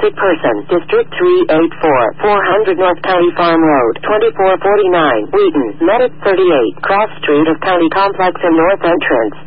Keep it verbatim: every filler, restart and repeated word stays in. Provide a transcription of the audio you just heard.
Wanted person. District three eight four. four hundred North County Farm Road. twenty-four forty-nine. Wheaton. Medic thirty-eight. Cross Street of County Complex and North Entrance.